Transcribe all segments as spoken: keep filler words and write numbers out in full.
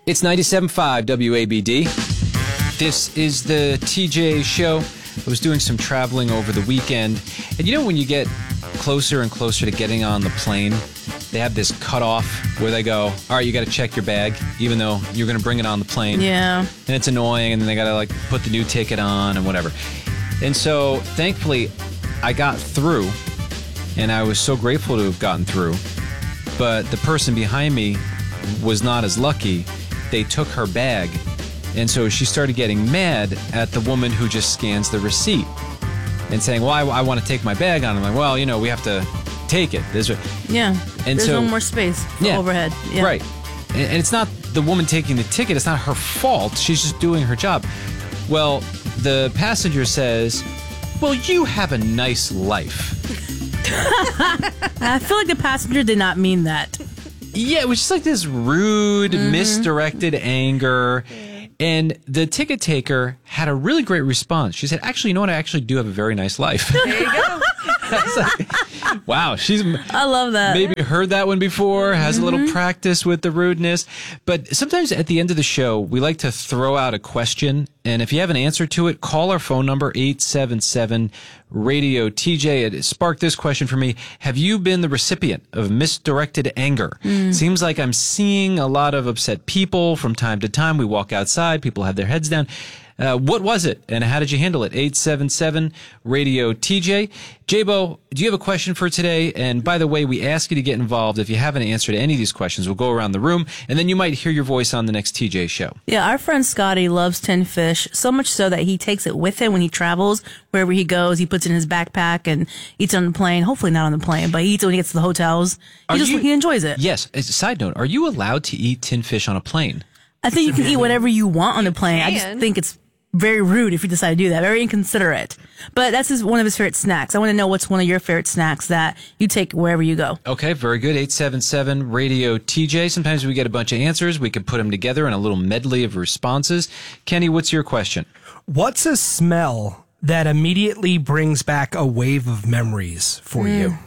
It's ninety-seven point five W A B D. This is the T J Show. I was doing some traveling over the weekend. And you know when you get closer and closer to getting on the plane, they have this cutoff where they go, all right, you got to check your bag, even though you're going to bring it on the plane. Yeah. And it's annoying, and then they got to like put the new ticket on and whatever. And so, thankfully, I got through, and I was so grateful to have gotten through. But the person behind me was not as lucky. They took her bag, and so she started getting mad at the woman who just scans the receipt and saying, well, I, I want to take my bag on. I'm like, well, you know, we have to take it. There's a, yeah, and there's so, no more space for yeah, overhead. Yeah. Right. And, and it's not the woman taking the ticket. It's not her fault. She's just doing her job. Well, the passenger says, well, you have a nice life. I feel like the passenger did not mean that. Yeah, it was just like this rude, mm-hmm. misdirected anger. And the ticket taker had a really great response. She said, actually, you know what? I actually do have a very nice life. There you go. I was like, wow, she's I love that. Maybe heard that one before, has mm-hmm. a little practice with the rudeness. But sometimes at the end of the show, we like to throw out a question. And if you have an answer to it, call our phone number, eight seven seven radio T J. It sparked this question for me. Have you been the recipient of misdirected anger? Mm. Seems like I'm seeing a lot of upset people from time to time. We walk outside, people have their heads down. Uh, what was it, and how did you handle it? eight seven seven radio T J. J-Bo, do you have a question for today? And by the way, we ask you to get involved. If you have an answer to any of these questions, we'll go around the room, and then you might hear your voice on the next T J Show. Yeah, our friend Scotty loves tin fish, so much so that he takes it with him when he travels. Wherever he goes, he puts it in his backpack and eats it on the plane. Hopefully not on the plane, but he eats it when he gets to the hotels. He, just, you, he enjoys it. Yes. As a side note, are you allowed to eat tin fish on a plane? I think you can eat whatever you want on the plane. I just think it's very rude if you decide to do that. Very inconsiderate. But that's his, one of his favorite snacks. I want to know what's one of your favorite snacks that you take wherever you go. Okay, very good. eight seven seven radio T J. Sometimes we get a bunch of answers. We can put them together in a little medley of responses. Kenny, what's your question? What's a smell that immediately brings back a wave of memories for mm. you?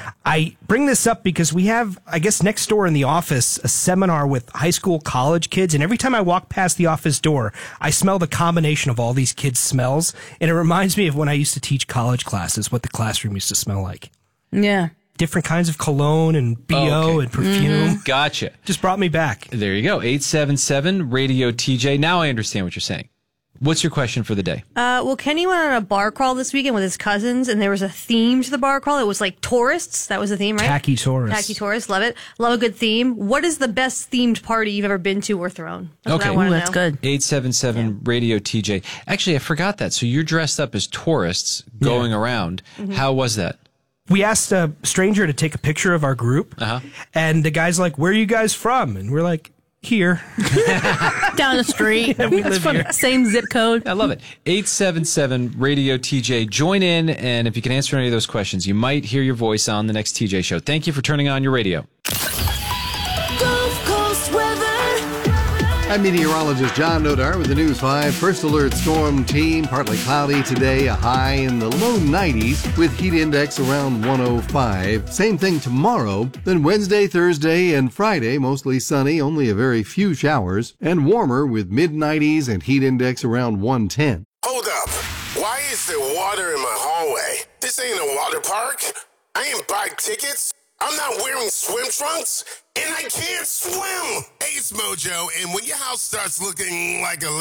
I bring this up because we have, I guess, next door in the office, a seminar with high school, college kids. And every time I walk past the office door, I smell the combination of all these kids' smells. And it reminds me of when I used to teach college classes, what the classroom used to smell like. Yeah. Different kinds of cologne and B O oh, okay. and perfume. Mm-hmm. Gotcha. Just brought me back. There you go. eight seven seven radio T J. Now I understand what you're saying. What's your question for the day? Uh, well, Kenny went on a bar crawl this weekend with his cousins, and there was a theme to the bar crawl. It was like tourists. That was the theme, right? Tacky tourists. Tacky tourists. Love it. Love a good theme. What is the best themed party you've ever been to or thrown? That's okay. what I want to know. That's good. eight seven seven yeah. radio T J. Actually, I forgot that. So you're dressed up as tourists going yeah. around. Mm-hmm. How was that? We asked a stranger to take a picture of our group, uh-huh. and the guy's like, where are you guys from? And we're like, here. Down the street. Yeah, we live here. Same zip code. I love it. eight seven seven radio T J. Join in, and if you can answer any of those questions, you might hear your voice on the next T J Show. Thank you for turning on your radio. Gulf Coast weather. I'm meteorologist John Nodar with the News five. First alert storm team. Partly cloudy today, a high in the low nineties with heat index around one oh five. Same thing tomorrow. Then Wednesday, Thursday, and Friday, mostly sunny, only a very few showers, and warmer with mid nineties and heat index around one ten. Hold up. Why is there water in my hallway? This ain't a water park. I ain't buy tickets. I'm not wearing swim trunks, and I can't swim. Hey, it's Mojo, and when your house starts looking like a